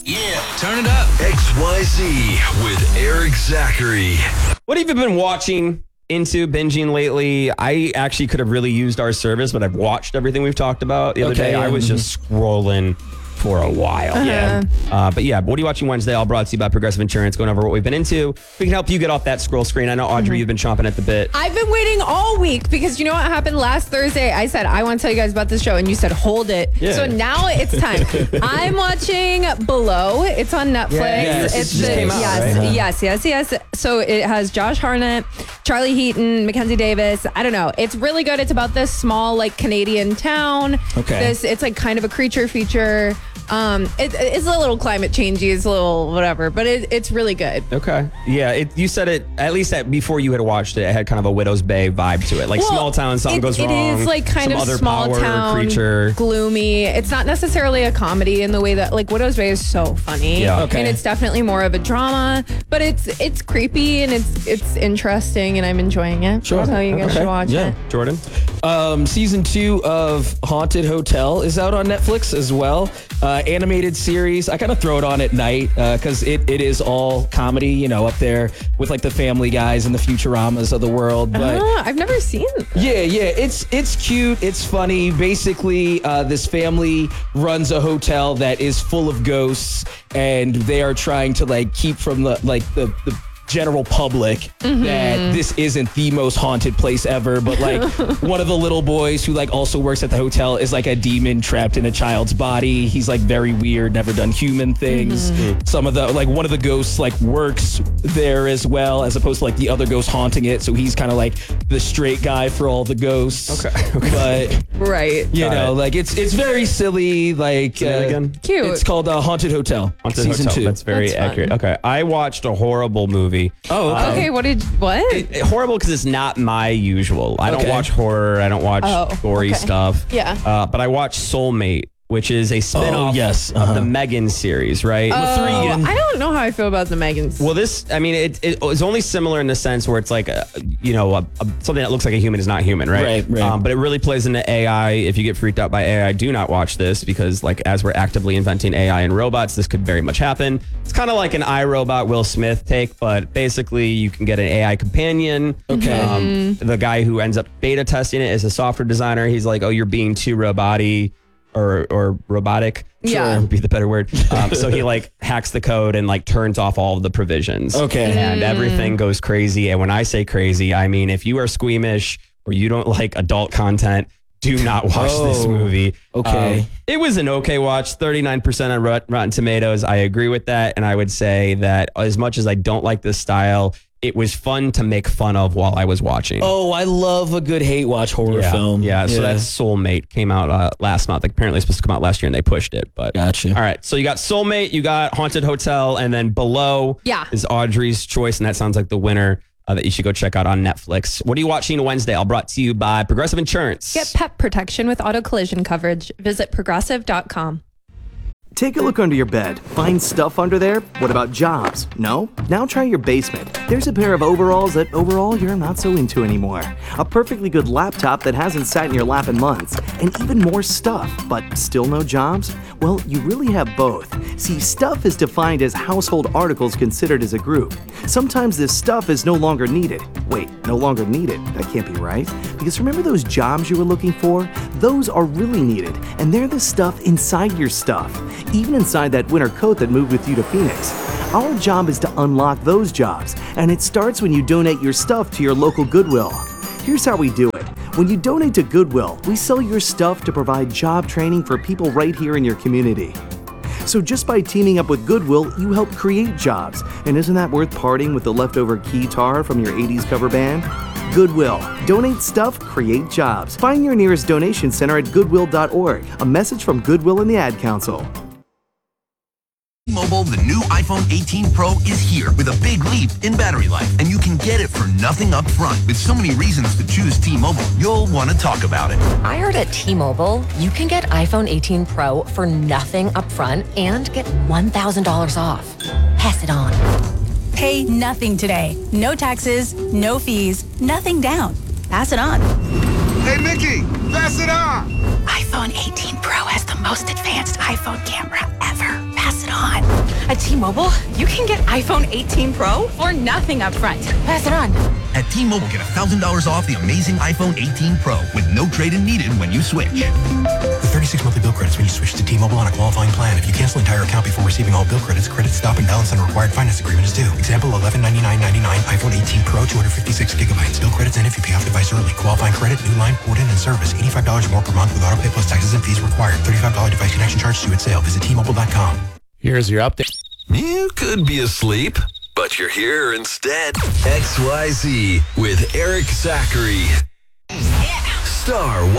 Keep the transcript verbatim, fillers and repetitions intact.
Yeah. Turn it up. X Y Z with Eric Zachary. What have you been watching, into, binging lately? I actually could have really used our service, but I've watched everything we've talked about the other Okay, day. I was mm-hmm. just scrolling for a while. Uh-huh. Yeah. Uh, but yeah, what are you watching Wednesday? All brought to you by Progressive Insurance, going over what we've been into. We can help you get off that scroll screen. I know, Audrey, Mm-hmm. you've been chomping at the bit. I've been waiting all week because you know what happened last Thursday? I said, I want to tell you guys about this show. And you said, hold it. Yeah. So now it's time. I'm watching Below. It's on Netflix. Yes, it's it just came out, yes, right? yes, yes, yes. So it has Josh Hartnett, Charlie Heaton, Mackenzie Davis. I don't know. It's really good. It's about this small, like, Canadian town. Okay. This, it's like kind of a creature feature. Um, it, it's a little climate changey. It's a little whatever, but it, it's really good. Okay. Yeah, it, you said it, at least that before you had watched it, it had kind of a Widow's Bay vibe to it. Like Well, small town, something it, goes it wrong. It is like kind some of other small power town, creature. gloomy. It's not necessarily a comedy in the way that like Widow's Bay is so funny. Yeah. Okay. And it's definitely more of a drama, but it's it's creepy and it's it's interesting and I'm enjoying it. Sure. So you guys Okay. should watch Yeah. it. Jordan? Um, season two of Haunted Hotel is out on Netflix as well. Uh, animated series. I kind of throw it on at night because uh, it, it is all comedy, you know, up there with like the Family Guys and the Futuramas of the world. But Oh, I've never seen it. yeah, yeah, it's it's cute. It's funny. Basically, uh, this family runs a hotel that is full of ghosts, and they are trying to like keep from the like the. the general public Mm-hmm. that this isn't the most haunted place ever, but like one of the little boys who like also works at the hotel is like a demon trapped in a child's body. He's like very weird, never done human things. Mm-hmm. Some of the like one of the ghosts like works there as well, as opposed to like the other ghost haunting it. So he's kind of like the straight guy for all the ghosts. Okay, okay. But Right. you Got know, it. like it's it's very silly. Like Say that uh, again? Cute. It's called uh, Haunted Hotel, Haunted season Hotel. two. That's very That's fun. accurate. Okay, I watched a horrible movie. Oh, okay. Okay, what did what? It- it- horrible because it's not my usual. I don't Okay. watch horror. I don't watch Oh, gory okay. stuff. Yeah. Uh, but I watched Soulmate, which is a spin-off yes, of uh-huh. the Megan series, right? Oh, three and- I don't know how I feel about the Megans. Well, this, I mean, it, it is only similar in the sense where it's like, a, you know, a, a, something that looks like a human is not human, right? Right, right. Um, but it really plays into A I. If you get freaked out by A I, do not watch this because, like, as we're actively inventing A I and robots, this could very much happen. It's kind of like an iRobot Will Smith take, but basically you can get an A I companion. Okay. Um, the guy who ends up beta testing it is a software designer. He's like, oh, you're being too roboty. Or, or robotic, Yeah. would be the better word. Um, so he like hacks the code and like turns off all of the provisions. Okay. And everything goes crazy. And when I say crazy, I mean if you are squeamish or you don't like adult content, do not watch this Oh, movie. okay. Um, it was an okay watch, thirty-nine percent on Rot- Rotten Tomatoes. I agree with that. And I would say that as much as I don't like this style, it was fun to make fun of while I was watching. Oh, I love a good hate watch horror yeah. film. Yeah, so that's Soulmate. Came out uh, last month. Like, apparently it's supposed to come out last year and they pushed it. But Gotcha. All right, so you got Soulmate, you got Haunted Hotel, and then Below Yeah. is Audrey's choice, and that sounds like the winner uh, that you should go check out on Netflix. What are you watching Wednesday? All brought to you by Progressive Insurance. Get pet protection with auto collision coverage. Visit progressive dot com. Take a look under your bed. Find stuff under there? What about jobs? No? Now try your basement. There's a pair of overalls that overall you're not so into anymore. A perfectly good laptop that hasn't sat in your lap in months. And even more stuff, but still no jobs? Well, you really have both. See, stuff is defined as household articles considered as a group. Sometimes this stuff is no longer needed. Wait, no longer needed? That can't be right. Because remember those jobs you were looking for? Those are really needed, and they're the stuff inside your stuff. Even inside that winter coat that moved with you to Phoenix. Our job is to unlock those jobs, and it starts when you donate your stuff to your local Goodwill. Here's how we do it. When you donate to Goodwill, we sell your stuff to provide job training for people right here in your community. So just by teaming up with Goodwill, you help create jobs. And isn't that worth parting with the leftover keytar from your eighties cover band? Goodwill. Donate stuff, create jobs. Find your nearest donation center at goodwill dot org. A message from Goodwill and the Ad Council. T-Mobile, the new iPhone eighteen Pro is here with a big leap in battery life, and you can get it for nothing up front. With so many reasons to choose T-Mobile, you'll want to talk about it. I heard at T-Mobile, you can get iPhone eighteen Pro for nothing up front and get one thousand dollars off. Pass it on. Pay nothing today. No taxes, no fees, nothing down. Pass it on. Hey, Mickey, pass it on. iPhone eighteen Pro has the most advanced iPhone camera ever. Pass it on. At T-Mobile, you can get iPhone eighteen Pro for nothing up front. Pass it on. At T-Mobile, get one thousand dollars off the amazing iPhone eighteen Pro with no trade-in needed when you switch. With thirty-six monthly bill credits when you switch to T-Mobile on a qualifying plan. If you cancel entire account before receiving all bill credits, credit stop and balance on a required finance agreement is due. Example, eleven ninety-nine ninety-nine, iPhone eighteen Pro, two hundred fifty-six gigabytes. Bill credits in if you pay off device early. Qualifying credit, new line, port in, and service. eighty-five dollars more per month with auto pay plus taxes and fees required. thirty-five dollars device connection charge due at sale. Visit T Mobile dot com. Here's your update. You could be asleep, but you're here instead. X Y Z with Eric Zachary. Star